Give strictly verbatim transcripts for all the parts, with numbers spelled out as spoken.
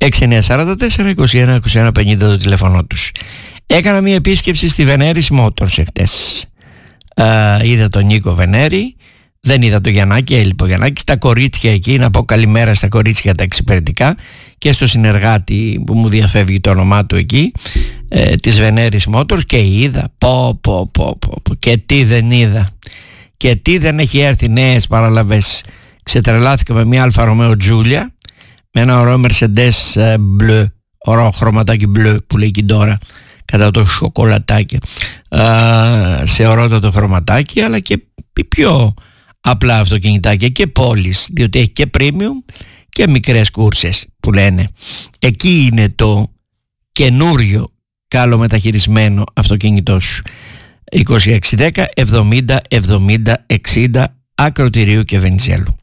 έξι εννιά τέσσερα τέσσερα είκοσι ένα είκοσι ένα πενήντα το τηλέφωνο τους. Έκανα μια επίσκεψη στη Veneris Motors εχθές. Uh, είδα τον Νίκο Βενέρη, δεν είδα το Γιαννάκη, έλειπε ο Γιαννάκης. Τα κορίτσια εκεί, να πω καλημέρα στα κορίτσια τα εξυπηρετικά και στο συνεργάτη που μου διαφεύγει το όνομά του εκεί, ε, της Veneris Motors, και είδα, πω πω πω πω, πω και τι δεν είδα και τι δεν έχει έρθει νέες παραλαβές. Ξετρελάθηκα με μια Αλφα Ρωμαίο Τζούλια, με ένα ωραίο Mercedes μπλε, ωραίο χρωματάκι μπλε που λέει και τώρα, κατά το σοκολατάκι, σε ωραιότατο χρωματάκι, αλλά και πιο απλά αυτοκινητάκια και πόλεις, διότι έχει και premium και μικρές κούρσες που λένε. Εκεί είναι το καινούριο καλομεταχειρισμένο αυτοκίνητό σου. είκοσι έξι δέκα εβδομήντα εβδομήντα εξήντα Ακροτηρίου και Βενιζέλου.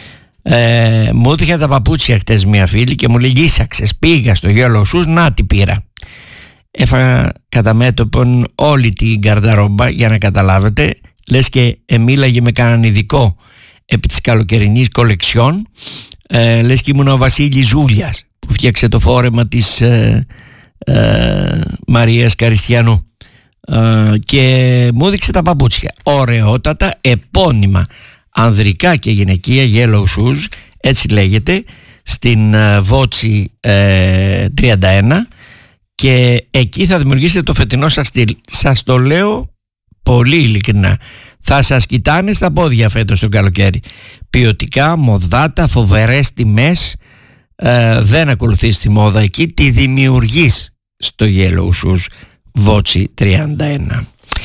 Ε, μου έδειχε τα παπούτσια χτες μια φίλη και μου λέει γύσαξες, πήγα στο Yellow Shoes, να τι πήρα. Έφαγα κατά μέτωπον όλη την καρδαρόμπα, για να καταλάβετε, λες και ε, μίλαγε με κανέναν ειδικό επί της καλοκαιρινής κολεξιόν, ε, λες και ήμουν ο Βασίλης Ζούλιας που φτιάξε το φόρεμα της ε, ε, Μαρίας Καριστιανού, ε, και μου έδειξε τα παπούτσια ωραιότατα, επώνυμα ανδρικά και γυναικεία, Yellow Shoes, έτσι λέγεται, στην ε, Βότσι ε, τριάντα ένα, και εκεί θα δημιουργήσετε το φετινό σας στυλ. Σας το λέω πολύ ειλικρινά, θα σας κοιτάνε στα πόδια φέτος το καλοκαίρι. Ποιοτικά, μοδάτα, φοβερές τιμές, ε, δεν ακολουθείς τη μόδα εκεί, τη δημιουργείς στο Yellow Shoes Βότσι τριάντα ένα.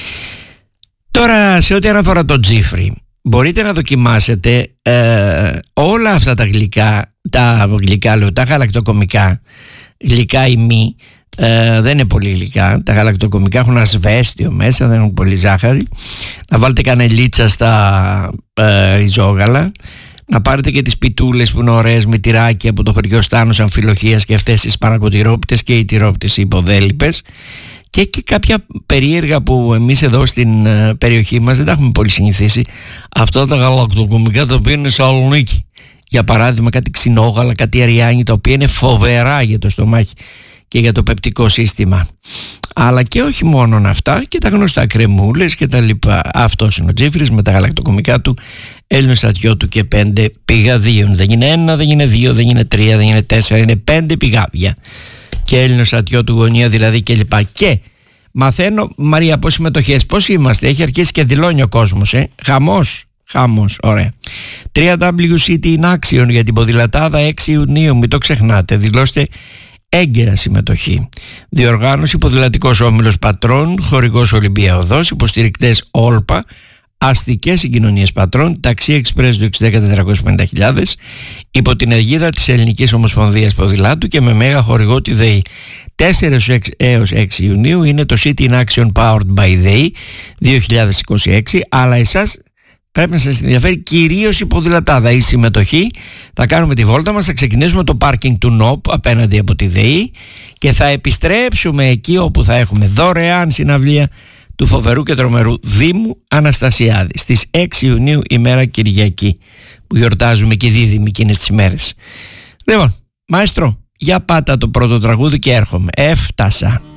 Τώρα, σε ό,τι αναφορά το Τζίφρι, μπορείτε να δοκιμάσετε ε, όλα αυτά τα γλυκά, τα γλυκά λέω, τα γαλακτοκομικά, γλυκά ή μη, ε, δεν είναι πολύ γλυκά. Τα γαλακτοκομικά έχουν ασβέστιο μέσα, δεν έχουν πολύ ζάχαρη. Να βάλετε κανελίτσα στα ε, ριζόγαλα, να πάρετε και τις πιτούλες που είναι ωραίες με τυράκια από το χωριό Στάνος Αμφιλοχίας, και αυτές τις παρακοτηρόπιτες και οι τυρόπιτες οι υποδέλιπες, και, και κάποια περίεργα που εμείς εδώ στην uh, περιοχή μας δεν τα έχουμε πολύ συνηθίσει, αυτά τα γαλακτοκομικά τα οποία είναι Σαλονίκη. Για παράδειγμα κάτι ξινόγαλα, κάτι αριάνι, τα οποία είναι φοβερά για το στομάχι και για το πεπτικό σύστημα. Αλλά και όχι μόνο αυτά, και τα γνωστά κρεμούλες και τα λοιπά. Αυτός είναι ο Τζίφρις με τα γαλακτοκομικά του, Έλληνο στρατιώτου και πέντε πηγαδίων. Δεν είναι ένα, δεν είναι δύο, δεν είναι τρία, δεν είναι τέσσερα, είναι πέντε πηγάδια. Και Έλληνο στρατιώτου γωνία δηλαδή, και λοιπά. Και μαθαίνω, Μαρία, πώς συμμετοχές, πώς είμαστε, έχει αρχίσει και δηλώνει ο κόσμος, ε? Χαμός, χαμός, ωραία. double-u double-u double-u City in Action για την ποδηλατάδα έξι Ιουνίου, μην το ξεχνάτε, δηλώστε έγκαιρα συμμετοχή. Διοργάνωση Ποδηλατικός Όμιλος Πατρών, χορηγός Ολυμπία Οδός, υποστηρικτές Όλπα, αστικές συγκοινωνίες Πατρών, ταξί εξπρές του έξι ένα μηδέν τετρακόσιες πενήντα χιλιάδες, υπό την αιγίδα της Ελληνικής Ομοσπονδίας Ποδηλάτου και με μέγα χορηγό τη ΔΕΗ. τέσσερα έως έξι Ιουνίου είναι το City in Action Powered by ΔΕΗ δύο χιλιάδες είκοσι έξι, αλλά εσάς πρέπει να σας ενδιαφέρει κυρίως η ποδηλατάδα, η συμμετοχή. Θα κάνουμε τη βόλτα μας, θα ξεκινήσουμε το πάρκινγκ του ΝΟΠ απέναντι από τη ΔΕΗ και θα επιστρέψουμε εκεί όπου θα έχουμε δωρεάν συναυλία του φοβερού και τρομερού Δήμου Αναστασιάδη στις έξι Ιουνίου, ημέρα Κυριακή, που γιορτάζουμε και δίδυμοι εκείνες τις ημέρες. Λοιπόν, μαέστρο, για πάτα το πρώτο τραγούδι και έρχομαι. Έφτασα.